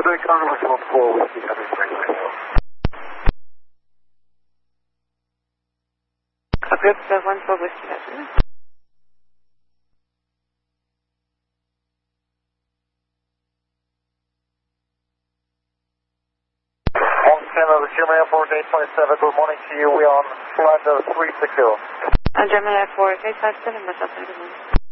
Quebec Congressman 4 Whiskey Heavy Radio. Group 1 Whiskey Heavy. Canada, German Airport 827, good morning to you. We are on flight 360. German Airport 857, myself, good morning.